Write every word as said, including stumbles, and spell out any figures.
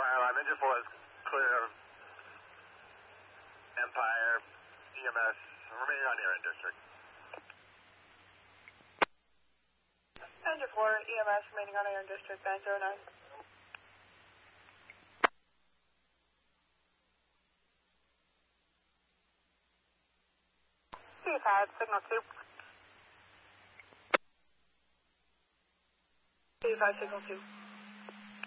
Airline, Ninja four is clear of Empire, E M S, remaining on your end district. Ninja four, E M S, remaining on your end district, nine zero nine. C five, signal two. C five, signal two.